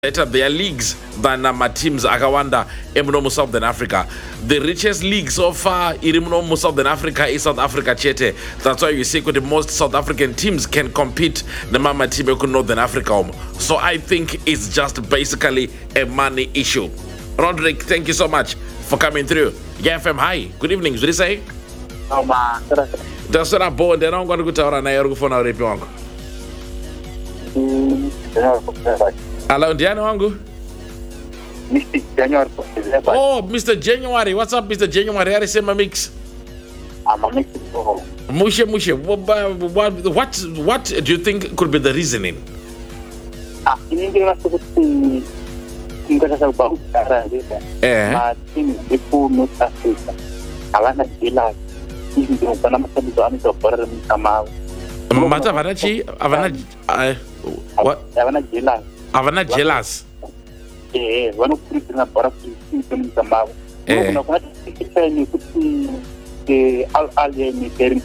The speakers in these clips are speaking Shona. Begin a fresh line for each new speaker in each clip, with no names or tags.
better their leagues than teams akawanda emuno Southern Africa. The richest league so far irimuno Southern Africa is South Africa chete. That's why you see the most South African teams can compete the mama team in Northern Africa. So I think it's just basically a money issue. Roderick, thank you so much for coming through. Yeah, FM, hi. Good evening. What do you say? That's what I'm born. Then I'm going to go to our Nairobi for now. Hello, Diana Wangu.
Mr. January.
Oh, Mr. January. What's up, Mr. January? How is my mix?
I'm a mix.
Mushe. What do you think could be the reasoning? Avana jealous.
One of the para Tamau. Al-Ali Terim.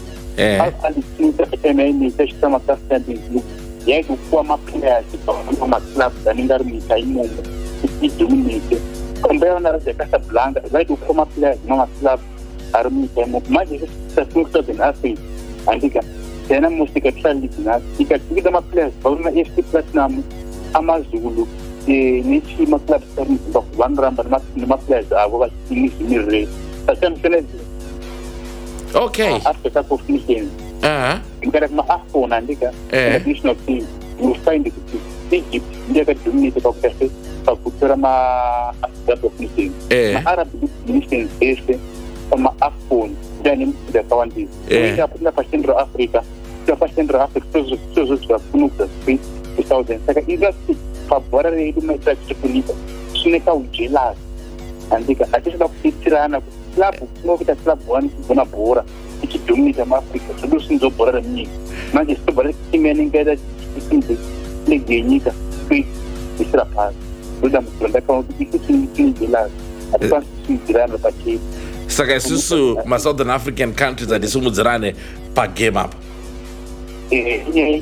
Al-Ali system of understanding. Yet, former players from a club than in the it's dominated. Compare the Casablanca, right to former players, no club, army, magic, the in Africa. And he can then I must take a trial. He can give them a place, but my FC Platinum, Amazulu, the Nichi Maclub, one run, but not in my place. I was in this
okay.
After that of meetings, you get my phone and additional team. You find it. Egypt, never to meet the doctor, but Puturama that of meetings. Arab meetings is from my phone. Then in the counties. We have the Central Africa. The Central Africa so the 2000. Second, you just for what are you my touch to believe? Sneka jealous. And they can additional Tirana club, smoke the club one Bonabora, which is doing them Africa. Solutions of Bora and me. Not just about remaining gathered in the Ganica, free, Mr. Pass. With them from the county, jealous. Advanced Tirana Pachi.
Saka susu ma Southern African countries that isumu zirane pa game up.
Ani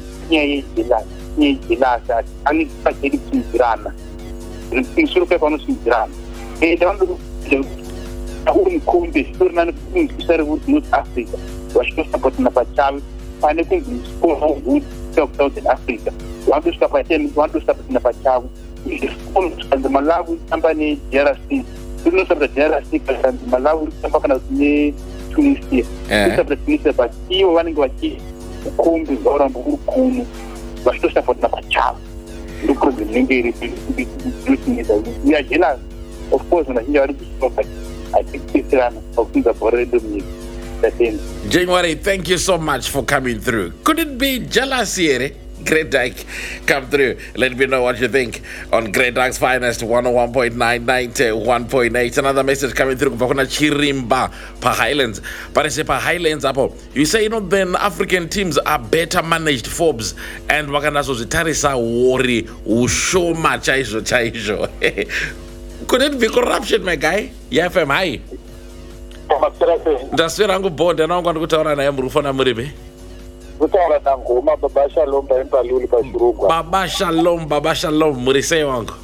paketi zirana. Insuru pe kono zirana. Dando un kumbe tornando servo North Africa. Wacho support na pachal, pane com ko good South Africa. Quando está na pachal, e como the Malawi company JRC. Não sabe da Malawi também na Tunisia. Não sabe da Tunisia, mas eu vou aqui com o Oran Burukuno, mas estou sabendo na Pachal. Do problema ninguém we are jealous. Of course, when I already spoke, I think it's run of the border to me.
January, thank you so much for coming through. Could it be jealousy here? Great Dyke, come through. Let me know what you think on Great Dyke's Finest 101.9, 91.8. Another message coming through. Chirimba, Pa Highlands. Parece Pa Highlands, Apo. You say, then African teams are better managed, Forbes. And Wakanaso Zitarisa Wori, Ushoma Chaisho. Could it be corruption, my guy? Yeah, FM, hi. That's where I'm going to board, and I'm going to go to Rufana Muribe. Baba Shalom, Murise wangu.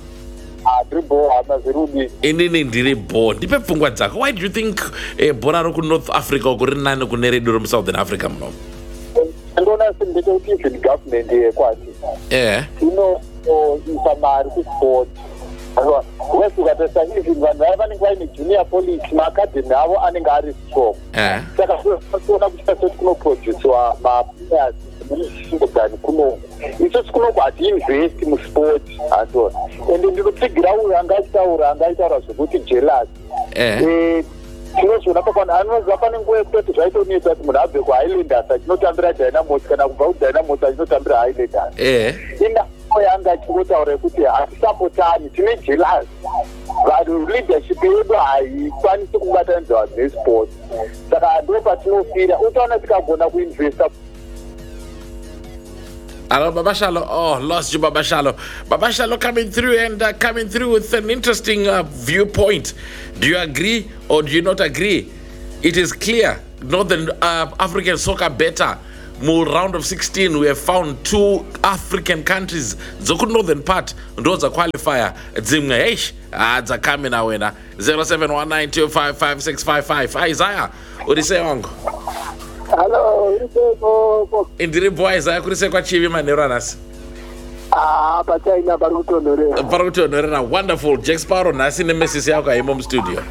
Inini ndiri bo. Ndipe pfungwa dzako. Why do you think bora roku North Africa kuri nani kunere duro Southern Africa mno?
Ndona sindike ukuthi government yekwati. Isamari ku sport. Wesukatesa even vanhu vaya vanenge vaine junior police maacademy avo anenge ari strong. Saka kuona kuchita soti kunoproducewa maplayers mushingogani kunoku isoti kunoku hatiinvesti musport hatona ende ndinotsigira uyo angaitaura zvokuti jealous tinozoona pakwana anoziva pane nguva yekutoti zvaitonetsa kuti munhu abve kuhighlanders achinotambira dynamos kana kubva kudynamos achinotambira highlanders yanga chinotaura kuti hatisapotani tine jealous vanhu leadership yedu haikwanisi kubatanidza vanhu vesport saka ndo patinofira utaona tikagona kuinvesta.
Hello, Baba Shalo. Oh, lost you, Baba Shalo. Baba Shalo coming through and coming through with an interesting viewpoint. Do you agree or do you not agree? It is clear Northern African soccer better round of 16 we have found 2 African countries zoku northern part ndo qualifier dzimwe eish dzakame na wena 0719255655 Isaiah urise wangu.
Hello,
indiri boy Isaiah kurise kwa chivi manero anasi.
Pachaina
Parukutonorera. Wonderful. Jack Sparrow nasi nemesis yako aimo studio.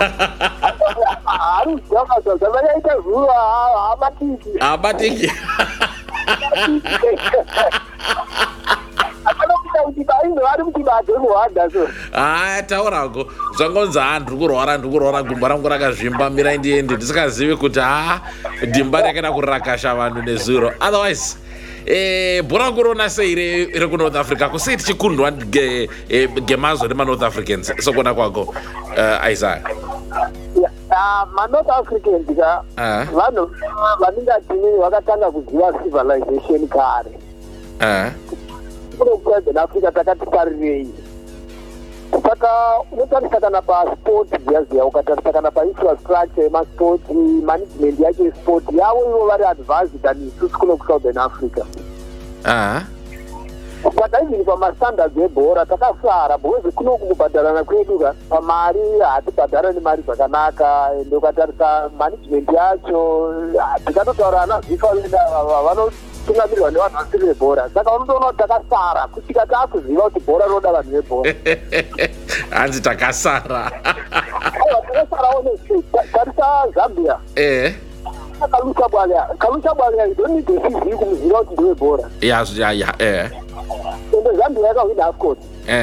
Abatiki. Taurako zvangonza ndikurwara gumba rangu rakazvimba mira ndiende ndisikazivi kuti dhimba rakaenda kurakasha vanhu nezuro. Otherwise bhora kurona sei iri kunorth africa kusei tichikundwa gemazo remanorth africans sokona kwako Isaiah?
manorth africans vanhu vanengatini vakatanga kuziva civilization kare. kunokuedzana africa takati tarirei saka unotarisa kana pasport ziyaziya ukatarisa kana painfrastructure yemasport management yacho esport yavo ivo vari advanced than isusu kuno kusouthern africa. Saka izini pamastandards ebhora takasara because kuno kumubhadharana kwedu pamari hatibhadharani mari dzakanaka ende ukatarisa management yacho tikatotaura ana zifa vanotungamirwa nevanhu vasiri vebhora saka unotoona kuti takasara kusvika taakuziva kuti bhora rinoda vanhu vebhora.
Hanzi takasara.
Takasara honestly. Tarisa Zambia. Kalusha Bwalia, you don't need to see you kumuziva kuti ndiwe bhora. Ende Zambia yakawina AFCON.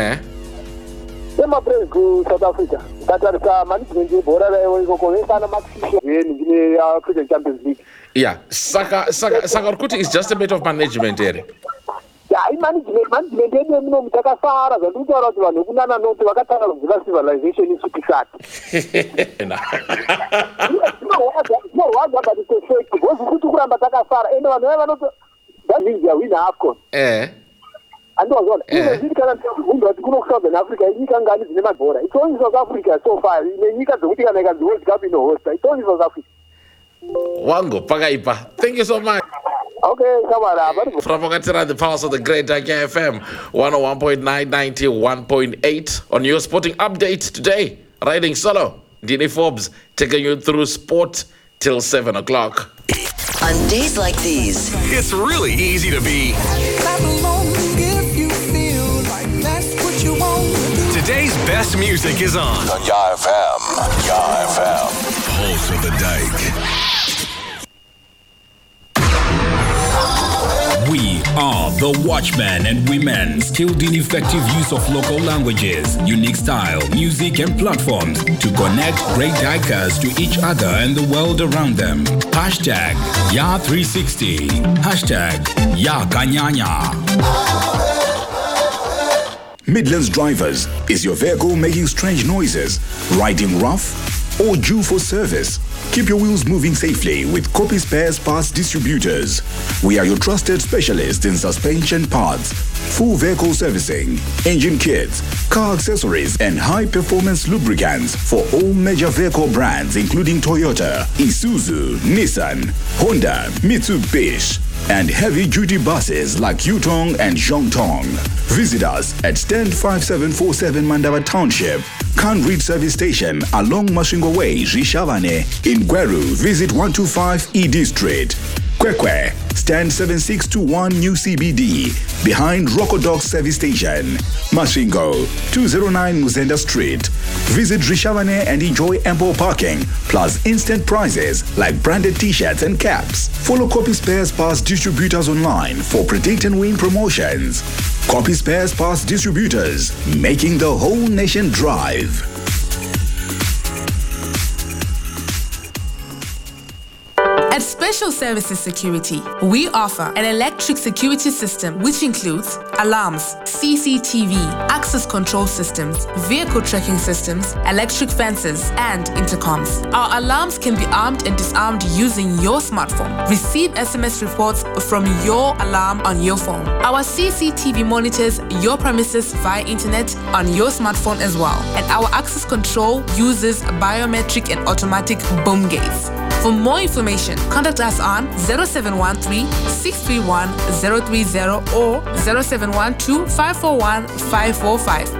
Sema praise to South Africa. Katarisa management yebhora rayo ikoko vesana maxisho ngine African Champions League.
Yeah, saka kuti is just a bit of management here.
Management yedu mino mutakasara zvandikutaura kuti vanhu kunana noti vakatanga kuziva civilization isutisati. Zvinorwadza but it's a fact because kuti kuramba takasara ende vanhu vaya vanoti Zambia wina AFCON. Andozona izvo zviri kana tichibvunza kuti kuno kusouthern Africa inyika ngani dzine mabhora. It's only South Africa so far. Nenyika dzokuti kana ikanzi World Cup inohosta. It's only South Africa.
Wango pakaipa. Thank you so much.
Okay, come on.
From Okatira, the pulse of the Great Dyke FM 101.9, 91.8 on your sporting update today. Riding solo, Dini Forbes taking you through sport till 7 o'clock.
On days like these,
it's really easy to be. Today's best music is on
Yah FM. Yah FM.
Pulse of the Dyke.
We are the watchmen and women skilled in effective use of local languages, unique style, music and platforms to connect great dikers to each other and the world around them. Hashtag Yah360. Hashtag Yakanyanya.
Midlands Drivers, is your vehicle making strange noises, riding rough, or due for service? Keep your wheels moving safely with Copy Spares Parts Distributors. We are your trusted specialists in suspension parts, full vehicle servicing, engine kits, car accessories, and high-performance lubricants for all major vehicle brands including Toyota, Isuzu, Nissan, Honda, Mitsubishi, and heavy-duty buses like Yutong and Zhongtong. Visit us at stand 5747 Mandava Township, Kanrit Service Station along Mashingo Way, Rishavane. In Gweru, visit 125 ED Street. Kwekwe, stand 7621 New CBD, behind Rocodog Service Station. Mashingo, 209 Muzenda Street. Visit Rishavane and enjoy ample parking, plus instant prizes like branded t-shirts and caps. Follow Copy Spares Parts Distributors online for predict and win promotions. Copy Spares Parts Distributors, making the whole nation drive.
At Special Services Security, we offer an electric security system which includes alarms, CCTV, access control systems, vehicle tracking systems, electric fences, and intercoms. Our alarms can be armed and disarmed using your smartphone. Receive SMS reports from your alarm on your phone. Our CCTV monitors your premises via internet on your smartphone as well. And our access control uses biometric and automatic boom gates. For more information, contact us on 0713 631 030 or 0712 541 545.